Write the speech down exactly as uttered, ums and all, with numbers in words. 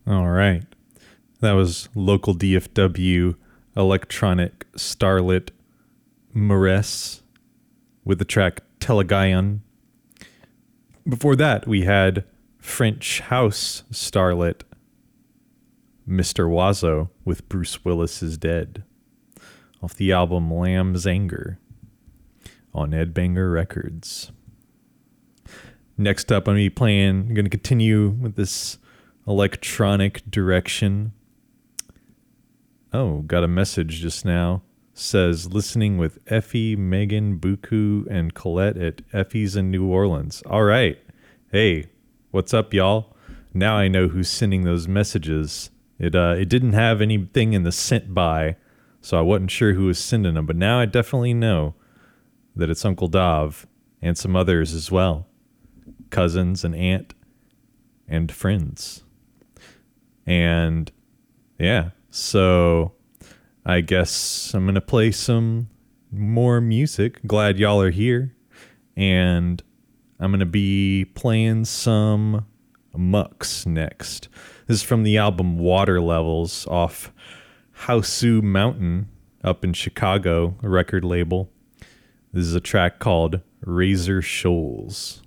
All right. That was local D F W electronic starlet Mores with the track Telegaion. Before that, we had French house starlet Mister Wazo with Bruce Willis is Dead off the album Lamb's Anger on Ed Banger Records. Next up, I'm going to be playing, I'm going to continue with this electronic direction. Oh, got a message just now. Says, listening with Effie, Megan, Buku, and Colette at Effie's in New Orleans. All right. Hey, what's up, y'all? Now I know who's sending those messages. It uh, it didn't have anything in the sent by, so I wasn't sure who was sending them. But now I definitely know that it's Uncle Dov and some others as well. Cousins and aunt and friends. And yeah, so I guess I'm going to play some more music. Glad y'all are here. And I'm going to be playing some Mucks next. This is from the album Water Levels off Hausu Mountain up in Chicago, a record label. This is a track called Razor Shoals.